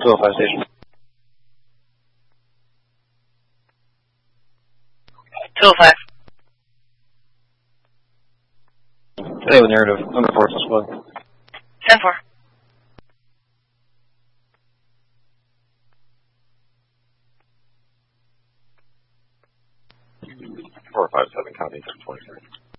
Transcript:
205 station. 205. Stay with narrative. Under 4 squad. 10-4. Four, 5, 7, copy, 23.